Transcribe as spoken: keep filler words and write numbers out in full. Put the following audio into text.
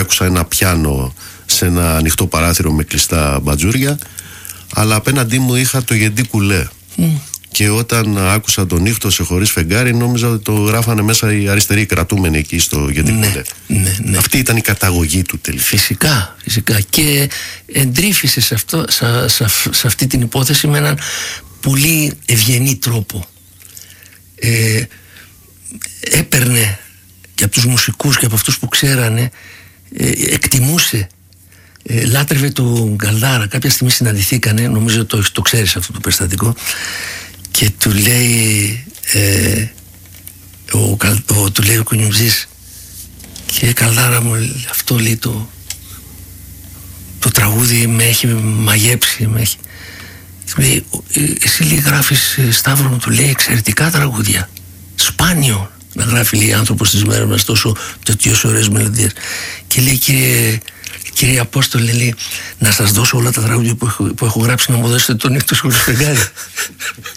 άκουσα ένα πιάνο σε ένα ανοιχτό παράθυρο με κλειστά μπατζούρια, αλλά απέναντί μου είχα το Γεντή Κουλέ. Mm. Και όταν άκουσα τον ήχτο σε Χωρίς φεγγάρι, νόμιζα ότι το γράφανε μέσα οι αριστεροί κρατούμενοι εκεί στο Γεντή ναι, Κουλέ. Ναι, ναι. Αυτή ήταν η καταγωγή του τελικά. Φυσικά, φυσικά. Και εντρίφησε σε, αυτό, σε, σε, σε αυτή την υπόθεση με έναν πολύ ευγενή τρόπο. Ε, έπαιρνε και από τους μουσικούς και από αυτούς που ξέρανε, ε, εκτιμούσε, ε, λάτρευε τον Γκαλδάρα. Κάποια στιγμή συναντηθήκανε, νομίζω το, το ξέρεις αυτό το περιστατικό, και του λέει ε, ο, ο, του λέει ο Κουνιουμπζής, και Καλδάρα μου, αυτό λέει το, το τραγούδι με έχει μαγέψει, με έχει. Λέει, εσύ λέει γράφεις, Σταύρο μου, του λέει, εξαιρετικά τραγούδια, σπάνιο να γράφει, λέει, άνθρωπος στις μέρες μας τόσο τέτοιες ωραίες μελωδίες. Και λέει, κύριε, κύριε Απόστολε, λέει, να σας δώσω όλα τα τραγούδια που έχω, που έχω γράψει, να μου δώσετε τον ήχτο Χωρίς φεγγάρι.